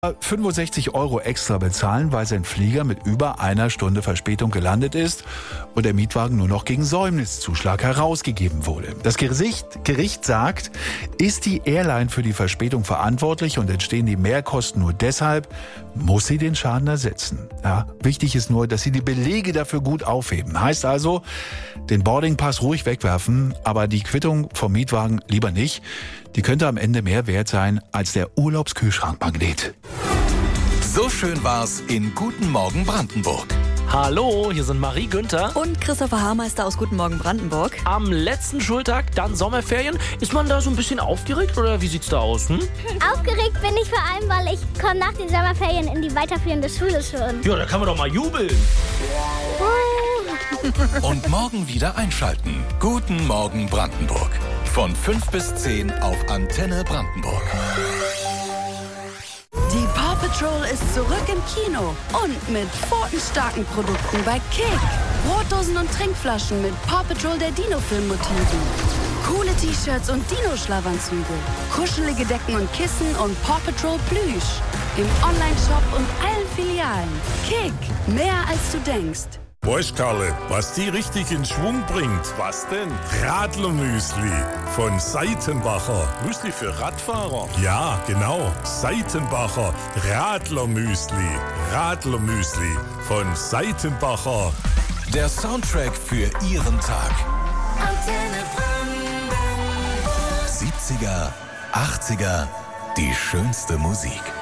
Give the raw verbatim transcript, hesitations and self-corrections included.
fünfundsechzig Euro extra bezahlen, weil sein Flieger mit über einer Stunde Verspätung gelandet ist und der Mietwagen nur noch gegen Säumniszuschlag herausgegeben wurde. Das Gericht, Gericht sagt, ist die Airline für die Verspätung verantwortlich und entstehen die Mehrkosten nur deshalb, muss sie den Schaden ersetzen. Ja, wichtig ist nur, dass sie die Belege dafür gut aufheben. Heißt also, den Boardingpass ruhig wegwerfen, aber die Quittung vom Mietwagen lieber nicht. Die könnte am Ende mehr wert sein als der Urlaubskühlschrankmagnet. So schön war's in Guten Morgen Brandenburg. Hallo, hier sind Marie Günther. Und Christopher Haarmeister aus Guten Morgen Brandenburg. Am letzten Schultag, dann Sommerferien. Ist man da so ein bisschen aufgeregt oder wie sieht's da aus? Hm? Aufgeregt bin ich vor allem, weil ich komme nach den Sommerferien in die weiterführende Schule schon. Ja, da kann man doch mal jubeln. Und morgen wieder einschalten. Guten Morgen Brandenburg. Von fünf bis zehn auf Antenne Brandenburg. Die Paw Patrol ist zurück im Kino und mit pfotenstarken Produkten bei Kick. Brotdosen und Trinkflaschen mit Paw Patrol der Dino-Film-Motiven. Coole T-Shirts und Dino-Schlafanzüge. Kuschelige Decken und Kissen und Paw Patrol Plüsch. Im Online-Shop und allen Filialen. Kick, mehr als du denkst. Weißt Karle, was die richtig in Schwung bringt? Was denn? Radlermüsli von Seitenbacher. Müsli für Radfahrer? Ja, genau. Seitenbacher Radlermüsli. Radlermüsli von Seitenbacher. Der Soundtrack für Ihren Tag. Antenne Brandenburg. siebziger, achtziger, die schönste Musik.